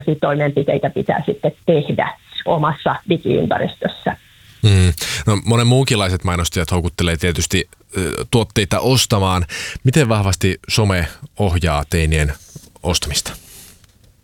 toimenpiteitä pitää sitten tehdä omassa digiympäristössä. No, monen muunkinlaiset mainostajat houkuttelee tietysti tuotteita ostamaan. Miten vahvasti some ohjaa teinien ostamista?